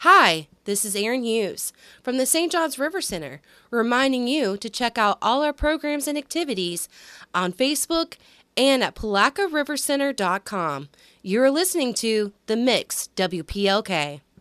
Hi, this is Erin Hughes from the St. Johns River Center, reminding you to check out all our programs and activities on Facebook and at PalacaRiverCenter.com. You're listening to The Mix WPLK.